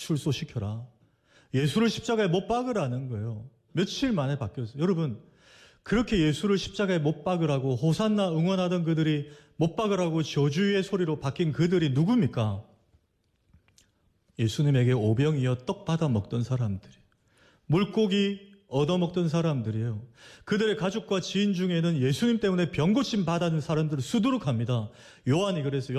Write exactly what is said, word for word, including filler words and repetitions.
출소시켜라. 예수를 십자가에 못 박으라는 거예요. 며칠 만에 바뀌었어요. 여러분, 그렇게 예수를 십자가에 못 박으라고 호산나 응원하던 그들이 못 박으라고 저주의 소리로 바뀐 그들이 누굽니까? 예수님에게 오병이어 떡 받아 먹던 사람들이에요. 물고기 얻어먹던 사람들이에요. 그들의 가족과 지인 중에는 예수님 때문에 병고침 받았는 사람들을 수두룩합니다. 요한이 그래서